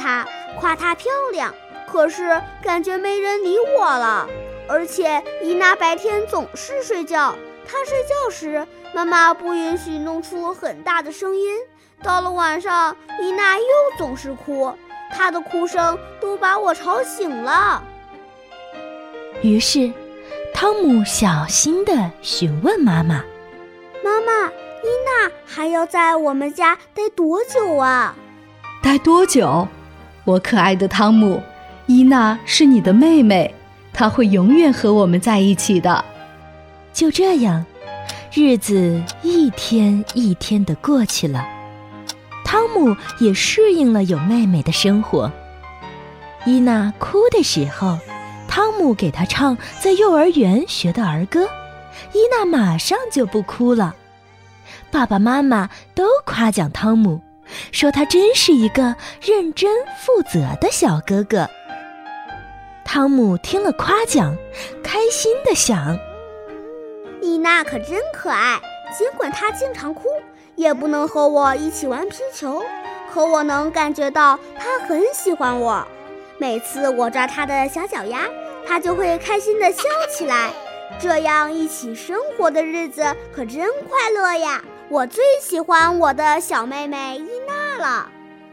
她，夸她漂亮，可是感觉没人理我了。而且伊娜白天总是睡觉，她睡觉时，妈妈不允许弄出很大的声音。到了晚上，伊娜又总是哭，她的哭声都把我吵醒了。 于是，汤姆小心地询问妈妈：“ 妈妈，伊娜还要在我们家待多久啊？”“ 待多久？我可爱的汤姆，伊娜是你的妹妹，她会永远和我们在一起的。” 就这样，日子一天一天地过去了，汤姆也适应了有妹妹的生活。伊娜哭的时候，汤姆给她唱在幼儿园学的儿歌，伊娜马上就不哭了。爸爸妈妈都夸奖汤姆，说他真是一个认真负责的小哥哥。汤姆听了夸奖，开心地想： 伊娜可真可爱，尽管她经常哭，也不能和我一起玩皮球，可我能感觉到她很喜欢我。每次我抓她的小脚丫，她就会开心地笑起来。这样一起生活的日子可真快乐呀！我最喜欢我的小妹妹伊娜了。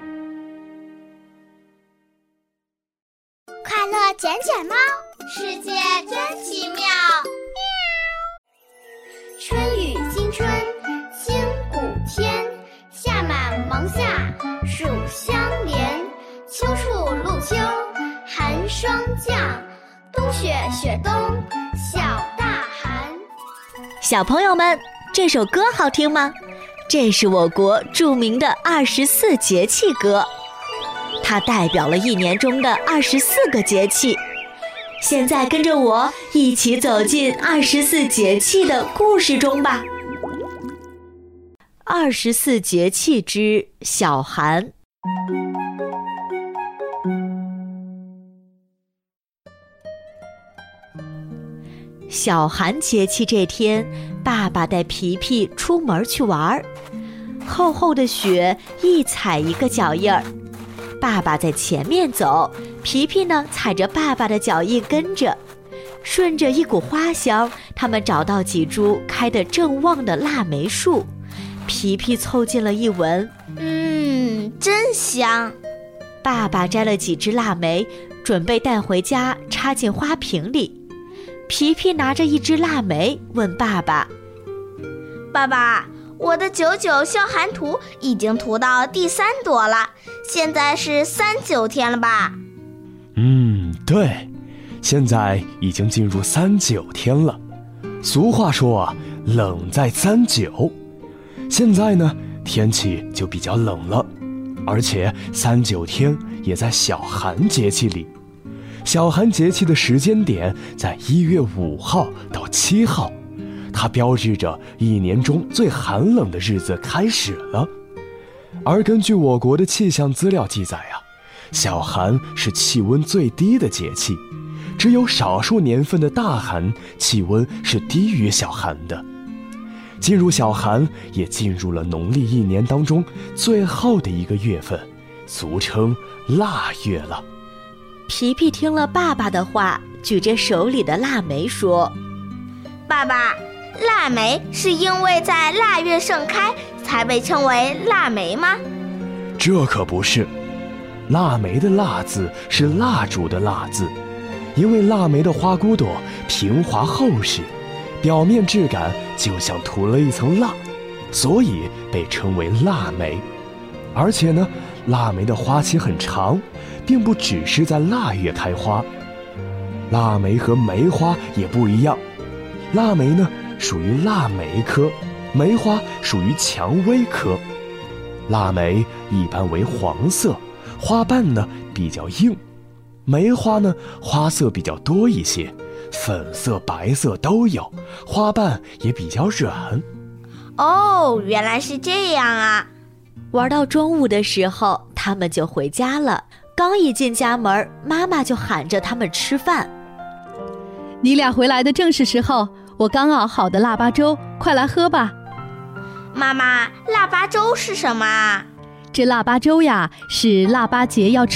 快乐捡捡猫，世界真奇妙。春雨惊春，清谷天，夏满芒夏，暑相连。秋处露秋，寒霜降，冬雪雪冬，小大寒。 小朋友们，这首歌好听吗？这是我国著名的24节气歌，它代表了一年中的24个节气。现在跟着我一起走进24节气的故事中吧。24节气之小寒。小寒节气这天，爸爸带皮皮出门去玩，厚厚的雪一踩一个脚印儿。爸爸在前面走，皮皮呢踩着爸爸的脚印跟着。顺着一股花香，他们找到几株开得正旺的腊梅树，皮皮凑近了一闻， 真香。 爸爸摘了几只腊梅，准备带回家插进花瓶里。皮皮拿着一只腊梅问爸爸：“ 爸爸，我的99消寒图已经涂到第3朵了，现在是39天了吧？” 对，现在已经进入39天了。俗话说啊，冷在39。现在呢，天气就比较冷了，而且39天也在小寒节气里。小寒节气的时间点在1月5号到7号，它标志着一年中最寒冷的日子开始了。而根据我国的气象资料记载啊，小寒是气温最低的节气，只有少数年份的大寒气温是低于小寒的。进入小寒，也进入了农历一年当中最后的一个月份，俗称腊月了。 皮皮听了爸爸的话，举着手里的腊梅说：“ 爸爸，腊梅是因为在腊月盛开才被称为腊梅吗？” 这可不是，腊梅的腊字是蜡烛的蜡字，因为腊梅的花骨朵平滑厚实，表面质感就像涂了一层蜡，所以被称为腊梅。而且呢，腊梅的花期很长，并不只是在腊月开花。腊梅和梅花也不一样，腊梅呢属于腊梅科，梅花属于蔷薇科。腊梅一般为黄色，花瓣呢比较硬；梅花呢花色比较多一些，粉色、白色都有，花瓣也比较软。 哦，原来是这样啊！ 玩到中午的时候，他们就回家了。刚一进家门，妈妈就喊着他们吃饭。 你俩回来的正是时候，我刚熬好的腊八粥，快来喝吧。 妈妈，腊八粥是什么啊？ 这腊八粥呀，是腊八节要吃